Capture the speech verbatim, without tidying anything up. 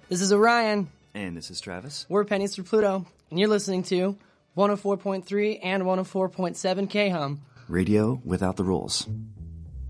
This is Orion. And this is Travis. We're Pennies for Pluto, and you're listening to one oh four point three and one oh four point seven K-Hum. Radio without the rules.